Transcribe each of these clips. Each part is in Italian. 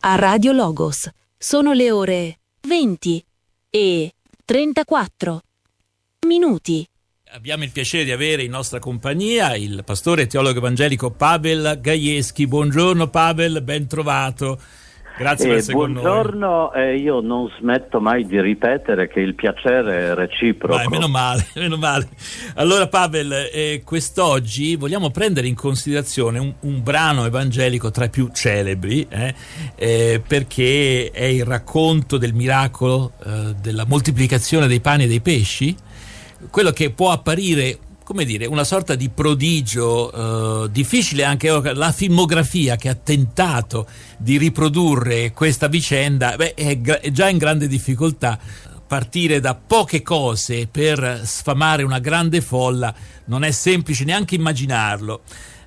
a Radio Logos. Sono le ore 20:34. Abbiamo il piacere di avere in nostra compagnia il pastore e teologo evangelico Pavel Gajewski. Buongiorno Pavel, ben trovato. Grazie per essere con noi. Buongiorno, io non smetto mai di ripetere che il piacere è reciproco. Meno male. Allora Pavel, quest'oggi vogliamo prendere in considerazione un brano evangelico tra i più celebri, perché è il racconto del miracolo della moltiplicazione dei pani e dei pesci, quello che può apparire, come dire, una sorta di prodigio, difficile anche la filmografia che ha tentato di riprodurre questa vicenda, è già in grande difficoltà. Partire da poche cose per sfamare una grande folla non è semplice neanche immaginarlo.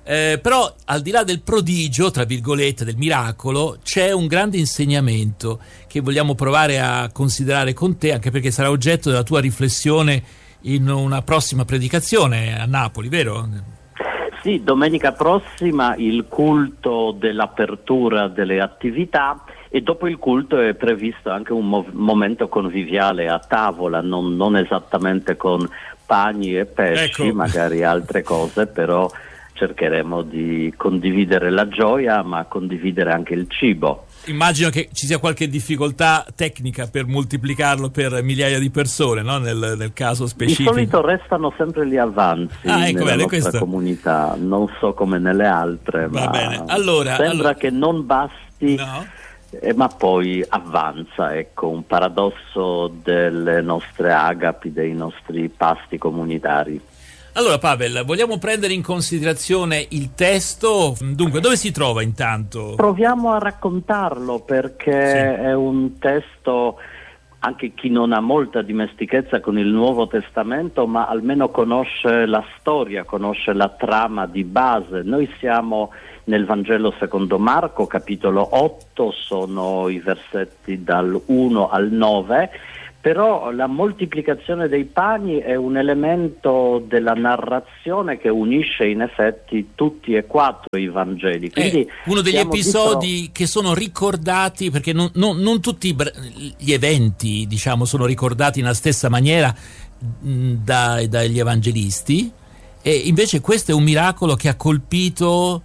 Però al di là del prodigio, tra virgolette, del miracolo, c'è un grande insegnamento che vogliamo provare a considerare con te, anche perché sarà oggetto della tua riflessione in una prossima predicazione a Napoli, vero? Sì, domenica prossima il culto dell'apertura delle attività, e dopo il culto è previsto anche un momento conviviale a tavola, non esattamente con pani e pesci, ecco, magari altre cose, però cercheremo di condividere la gioia, ma condividere anche il cibo. Immagino che ci sia qualche difficoltà tecnica per moltiplicarlo per migliaia di persone, no? Nel caso specifico. Di solito restano sempre gli avanzi nella nostra comunità, non so come nelle altre, va ma bene. Allora, che non basti, no? Ma poi avanza, ecco, un paradosso delle nostre agapi, dei nostri pasti comunitari. Allora Pavel, vogliamo prendere in considerazione il testo? Dunque, dove si trova intanto? Proviamo a raccontarlo, perché sì, è un testo, anche chi non ha molta dimestichezza con il Nuovo Testamento, ma almeno conosce la storia, conosce la trama di base. Noi siamo nel Vangelo secondo Marco, capitolo 8, sono i versetti dal 1 al 9, però la moltiplicazione dei pani è un elemento della narrazione che unisce in effetti tutti e quattro i Vangeli. Quindi uno degli episodi che sono ricordati, perché non tutti gli eventi, diciamo, sono ricordati nella stessa maniera dagli evangelisti, e invece questo è un miracolo che ha colpito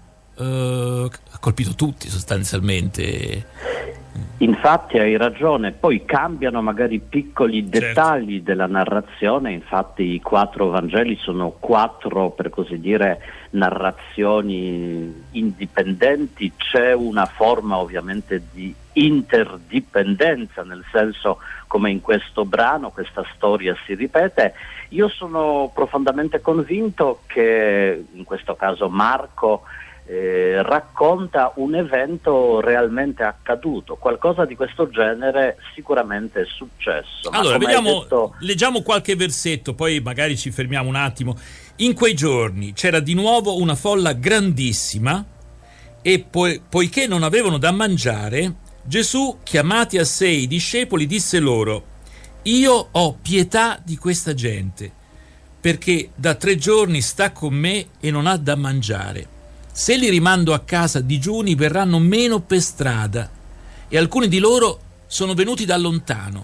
tutti sostanzialmente. Infatti hai ragione, poi cambiano magari piccoli dettagli, certo, della narrazione. Infatti i quattro Vangeli sono quattro, per così dire, narrazioni indipendenti. C'è una forma ovviamente di interdipendenza, nel senso, come in questo brano questa storia si ripete. Io sono profondamente convinto che in questo caso Marco racconta un evento realmente accaduto. Qualcosa di questo genere sicuramente è successo. Allora, leggiamo qualche versetto, poi magari ci fermiamo un attimo. In quei giorni c'era di nuovo una folla grandissima, e poiché non avevano da mangiare, Gesù, chiamati a sé i discepoli, disse loro: io ho pietà di questa gente, perché da 3 giorni sta con me e non ha da mangiare. Se li rimando a casa digiuni, verranno meno per strada, e alcuni di loro sono venuti da lontano.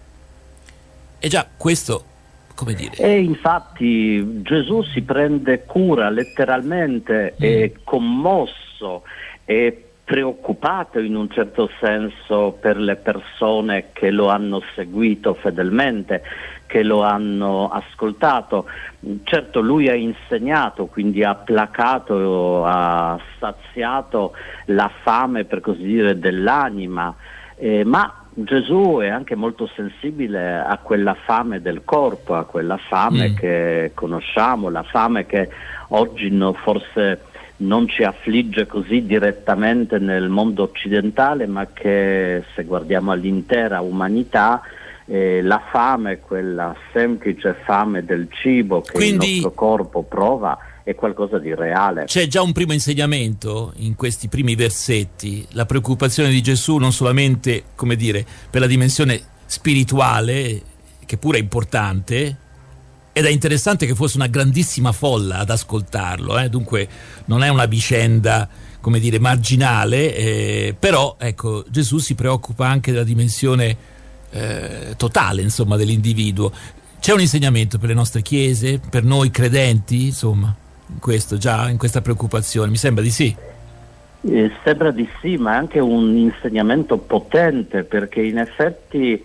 E già questo, come dire. E infatti Gesù si prende cura letteralmente, è commosso, è preoccupato in un certo senso per le persone che lo hanno seguito fedelmente, che lo hanno ascoltato. Certo, lui ha insegnato, quindi ha placato, ha saziato la fame, per così dire, dell'anima, ma Gesù è anche molto sensibile a quella fame del corpo, a quella fame che conosciamo, la fame che oggi forse non ci affligge così direttamente nel mondo occidentale, ma che, se guardiamo all'intera umanità, la fame, quella semplice fame del cibo che il nostro corpo prova, è qualcosa di reale. C'è già un primo insegnamento in questi primi versetti, la preoccupazione di Gesù non solamente, come dire, per la dimensione spirituale, che pure è importante, ed è interessante che fosse una grandissima folla ad ascoltarlo, dunque non è una vicenda come dire, marginale, però ecco, Gesù si preoccupa anche della dimensione totale, insomma, dell'individuo. C'è un insegnamento per le nostre chiese, per noi credenti, insomma, in questa preoccupazione? Mi sembra di sì. Sembra di sì, ma è anche un insegnamento potente, perché in effetti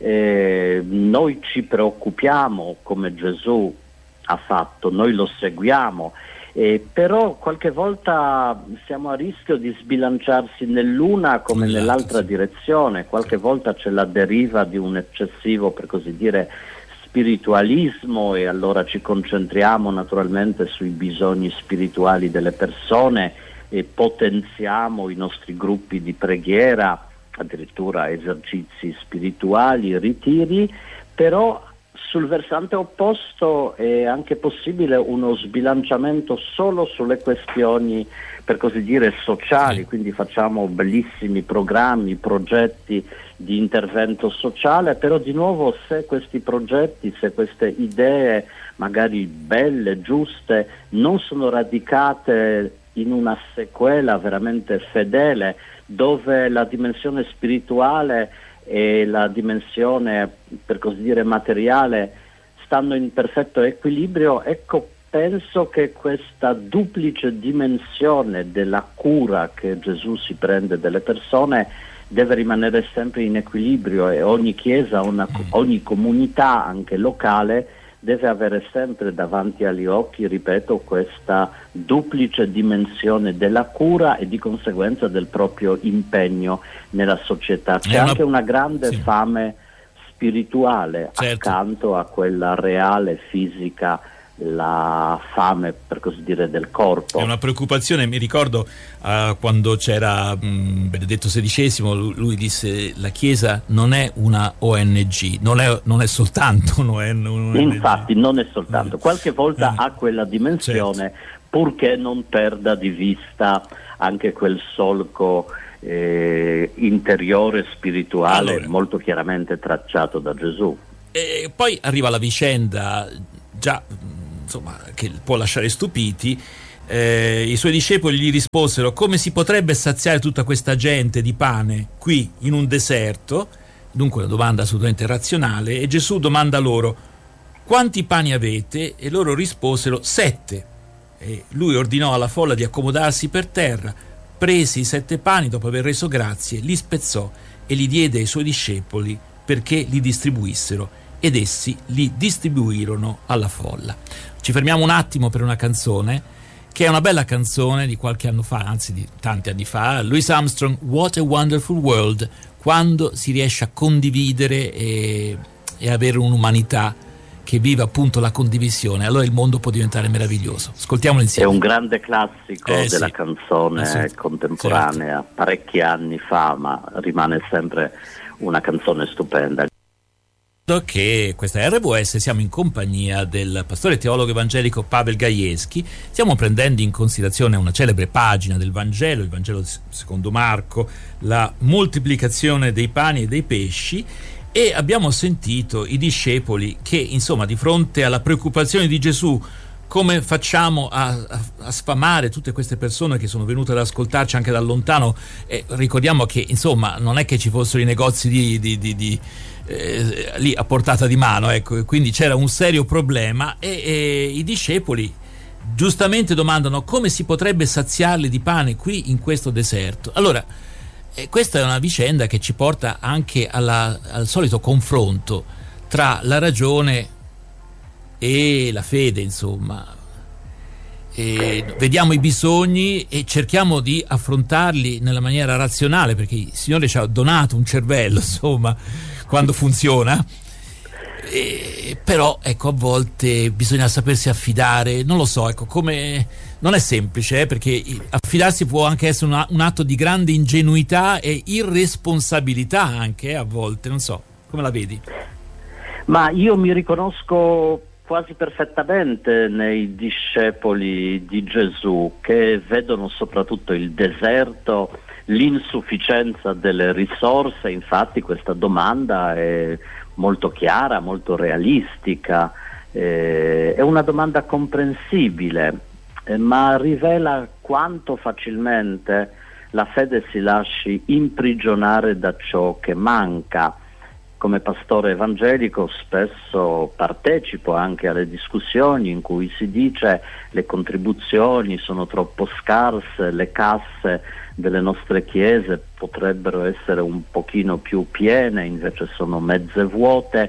noi ci preoccupiamo come Gesù ha fatto, noi lo seguiamo, però qualche volta siamo a rischio di sbilanciarsi nell'una come nell'altra direzione. Qualche volta c'è la deriva di un eccessivo, per così dire, spiritualismo, e allora ci concentriamo naturalmente sui bisogni spirituali delle persone e potenziamo i nostri gruppi di preghiera, addirittura esercizi spirituali, ritiri, però sul versante opposto è anche possibile uno sbilanciamento solo sulle questioni, per così dire, sociali, quindi facciamo bellissimi programmi, progetti di intervento sociale, però di nuovo se questi progetti, se queste idee magari belle, giuste, non sono radicate in una sequela veramente fedele, dove la dimensione spirituale e la dimensione, per così dire, materiale stanno in perfetto equilibrio, ecco, penso che questa duplice dimensione della cura che Gesù si prende delle persone deve rimanere sempre in equilibrio, e ogni chiesa, ogni comunità anche locale deve avere sempre davanti agli occhi, ripeto, questa duplice dimensione della cura e di conseguenza del proprio impegno nella società. C'è anche una grande fame spirituale, certo, accanto a quella reale, fisica, la fame, per così dire, del corpo. È una preoccupazione. Mi ricordo quando c'era Benedetto XVI, lui disse: la Chiesa non è una ONG, non è soltanto un'ONG. Infatti non è soltanto, qualche volta ha quella dimensione, certo, purché non perda di vista anche quel solco interiore, spirituale, molto chiaramente tracciato da Gesù. E poi arriva la vicenda già, insomma, che può lasciare stupiti. I suoi discepoli gli risposero: come si potrebbe saziare tutta questa gente di pane qui in un deserto? Dunque una domanda assolutamente razionale. E Gesù domanda loro: quanti pani avete? E loro risposero: 7. E lui ordinò alla folla di accomodarsi per terra, prese i 7 pani, dopo aver reso grazie, li spezzò e li diede ai suoi discepoli perché li distribuissero, ed essi li distribuirono alla folla. Ci fermiamo un attimo per una canzone, che è una bella canzone di qualche anno fa, anzi di tanti anni fa, Louis Armstrong, What a Wonderful World, quando si riesce a condividere e avere un'umanità che vive appunto la condivisione, allora il mondo può diventare meraviglioso. Ascoltiamolo insieme. È un grande classico della canzone contemporanea, certo, parecchi anni fa, ma rimane sempre una canzone stupenda. Che questa è RWS, siamo in compagnia del pastore teologo evangelico Pavel Gajewski. Stiamo prendendo in considerazione una celebre pagina del Vangelo, il Vangelo secondo Marco, la moltiplicazione dei pani e dei pesci, e abbiamo sentito i discepoli che, insomma, di fronte alla preoccupazione di Gesù, come facciamo a sfamare tutte queste persone che sono venute ad ascoltarci anche da lontano, ricordiamo che, insomma, non è che ci fossero i negozi lì a portata di mano, ecco, quindi c'era un serio problema, e i discepoli giustamente domandano: come si potrebbe saziarli di pane qui in questo deserto? Allora, questa è una vicenda che ci porta anche al solito confronto tra la ragione e la fede, insomma. Vediamo i bisogni e cerchiamo di affrontarli nella maniera razionale, perché il Signore ci ha donato un cervello, insomma, quando funziona, però ecco, a volte bisogna sapersi affidare, non lo so, ecco, come non è semplice, perché affidarsi può anche essere un atto di grande ingenuità e irresponsabilità anche, a volte, non so, come la vedi? Ma io mi riconosco quasi perfettamente nei discepoli di Gesù, che vedono soprattutto il deserto, l'insufficienza delle risorse. Infatti questa domanda è molto chiara, molto realistica, è una domanda comprensibile, ma rivela quanto facilmente la fede si lasci imprigionare da ciò che manca. Come pastore evangelico spesso partecipo anche alle discussioni in cui si dice le contribuzioni sono troppo scarse, le casse delle nostre chiese potrebbero essere un pochino più piene, invece sono mezze vuote,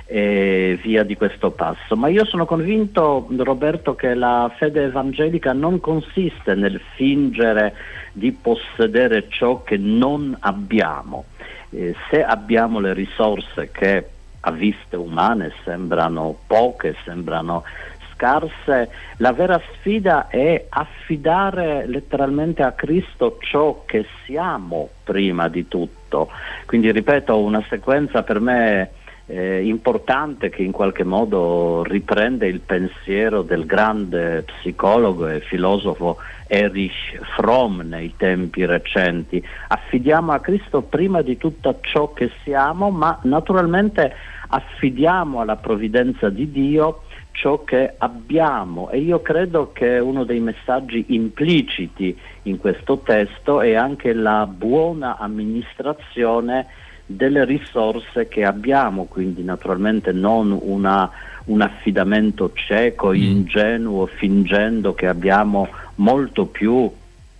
e via di questo passo. Ma io sono convinto, Roberto, che la fede evangelica non consiste nel fingere di possedere ciò che non abbiamo. Se abbiamo le risorse che a viste umane sembrano poche, sembrano scarse, la vera sfida è affidare letteralmente a Cristo ciò che siamo prima di tutto. Quindi ripeto, una sequenza per me importante che in qualche modo riprende il pensiero del grande psicologo e filosofo Erich Fromm nei tempi recenti. Affidiamo a Cristo prima di tutto ciò che siamo, ma naturalmente affidiamo alla provvidenza di Dio ciò che abbiamo, e io credo che uno dei messaggi impliciti in questo testo è anche la buona amministrazione delle risorse che abbiamo, quindi naturalmente non un affidamento cieco, ingenuo, fingendo che abbiamo molto più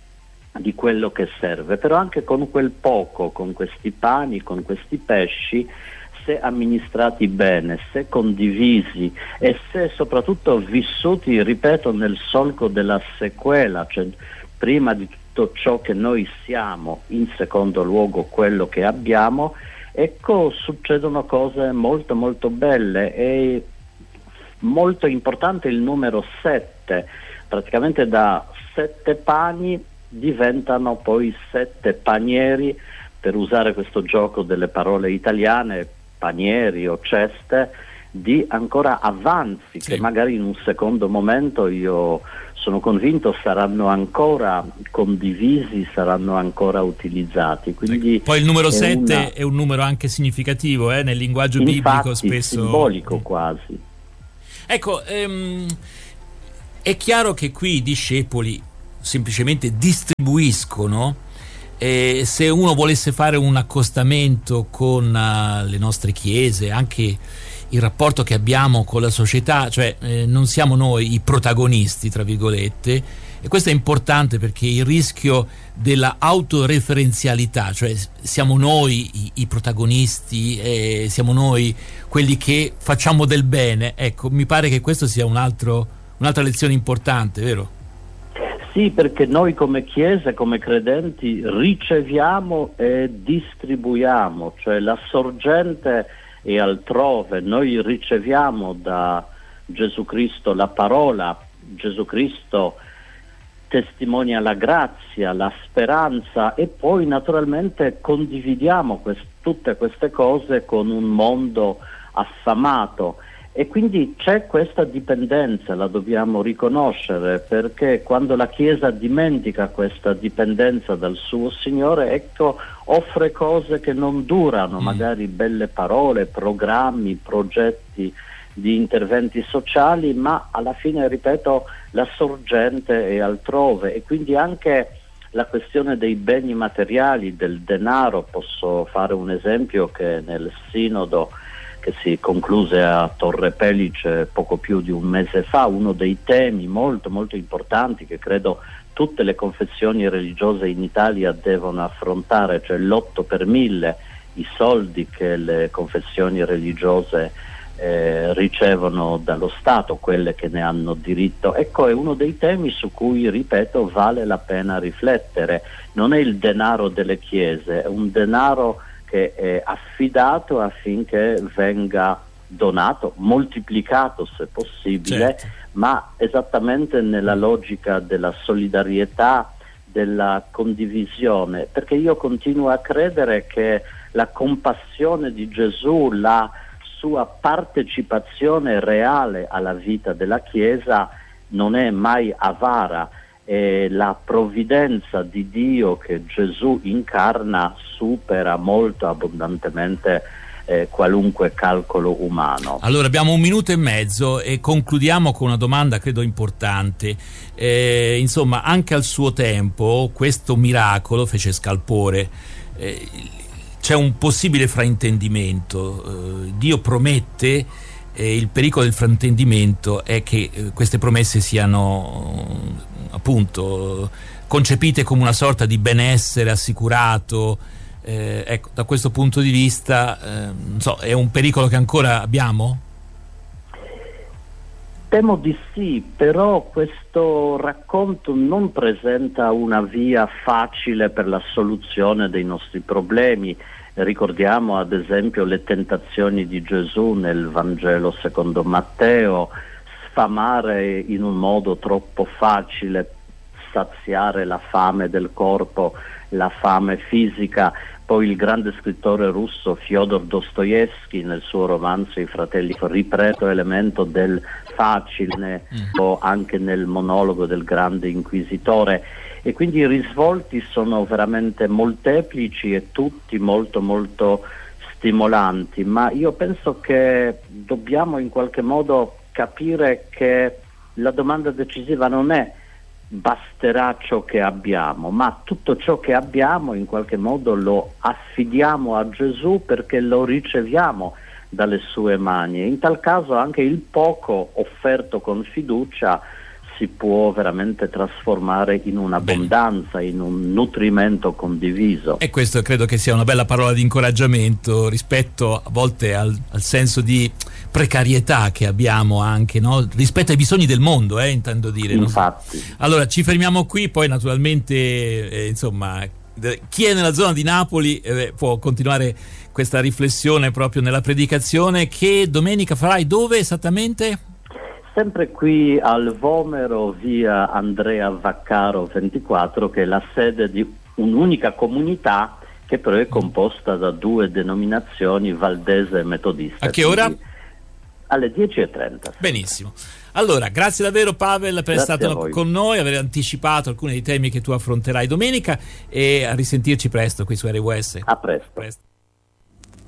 di quello che serve, però anche con quel poco, con questi pani, con questi pesci, se amministrati bene, se condivisi e se soprattutto vissuti, ripeto, nel solco della sequela, cioè prima di tutto ciò che noi siamo, in secondo luogo quello che abbiamo, ecco, succedono cose molto molto belle. E molto importante il numero 7, praticamente da 7 pani diventano poi 7 panieri, per usare questo gioco delle parole italiane, panieri o ceste di ancora avanzi, sì, che magari in un secondo momento, io sono convinto, saranno ancora condivisi, saranno ancora utilizzati. Quindi poi il numero 7 è un numero anche significativo, nel linguaggio biblico spesso simbolico quasi. Ecco, è chiaro che qui i discepoli semplicemente distribuiscono. Se uno volesse fare un accostamento con le nostre chiese, anche il rapporto che abbiamo con la società, cioè non siamo noi i protagonisti, tra virgolette, e questo è importante perché il rischio della autoreferenzialità, cioè siamo noi i protagonisti, siamo noi quelli che facciamo del bene, ecco, mi pare che questo sia un'altra lezione importante, vero? Sì, perché noi come Chiesa, come credenti, riceviamo e distribuiamo, cioè la sorgente è altrove, noi riceviamo da Gesù Cristo la parola, Gesù Cristo testimonia la grazia, la speranza, e poi naturalmente condividiamo tutte queste cose con un mondo affamato. E quindi c'è questa dipendenza, la dobbiamo riconoscere, perché quando la Chiesa dimentica questa dipendenza dal suo Signore, ecco, offre cose che non durano, magari belle parole, programmi, progetti di interventi sociali, ma alla fine, ripeto, la sorgente è altrove. E quindi anche la questione dei beni materiali, del denaro, posso fare un esempio che nel sinodo che si concluse a Torre Pellice poco più di un mese fa, uno dei temi molto molto importanti che credo tutte le confessioni religiose in Italia devono affrontare, cioè l'8 per 1000, i soldi che le confessioni religiose ricevono dallo Stato, quelle che ne hanno diritto. Ecco, è uno dei temi su cui, ripeto, vale la pena riflettere. Non è il denaro delle chiese, è un denaro che è affidato affinché venga donato, moltiplicato se possibile, certo, ma esattamente nella logica della solidarietà, della condivisione, perché io continuo a credere che la compassione di Gesù, la sua partecipazione reale alla vita della Chiesa non è mai avara, e la provvidenza di Dio che Gesù incarna supera molto abbondantemente qualunque calcolo umano. Allora abbiamo 1 minuto e mezzo e concludiamo con una domanda credo importante. Insomma, anche al suo tempo questo miracolo fece scalpore. C'è un possibile fraintendimento. Dio promette, il pericolo del fraintendimento è che queste promesse siano appunto concepite come una sorta di benessere assicurato. Ecco, da questo punto di vista non so, è un pericolo che ancora abbiamo? Temo di sì, però questo racconto non presenta una via facile per la soluzione dei nostri problemi. Ricordiamo ad esempio le tentazioni di Gesù nel Vangelo secondo Matteo: sfamare in un modo troppo facile, saziare la fame del corpo, la fame fisica. Poi il grande scrittore russo Fyodor Dostoevskij nel suo romanzo I fratelli riprende l'elemento del facile o anche nel monologo del grande inquisitore, e quindi i risvolti sono veramente molteplici e tutti molto molto stimolanti, ma io penso che dobbiamo in qualche modo capire che la domanda decisiva non è basterà ciò che abbiamo, ma tutto ciò che abbiamo in qualche modo lo affidiamo a Gesù perché lo riceviamo dalle sue mani, e in tal caso anche il poco offerto con fiducia si può veramente trasformare in un'abbondanza, in un nutrimento condiviso. E questo credo che sia una bella parola di incoraggiamento rispetto a volte al senso di precarietà che abbiamo anche, no? Rispetto ai bisogni del mondo, intendo dire. Infatti. No? Allora ci fermiamo qui, poi naturalmente insomma chi è nella zona di Napoli può continuare questa riflessione proprio nella predicazione. Che domenica farai? Dove esattamente? Sempre qui al Vomero, via Andrea Vaccaro 24, che è la sede di un'unica comunità che però è composta da 2 denominazioni, valdese e metodista. A che ora? Alle 10:30. Benissimo. Allora, grazie davvero Pavel per essere stato con noi, aver anticipato alcuni dei temi che tu affronterai domenica, e a risentirci presto qui su RWS. A presto.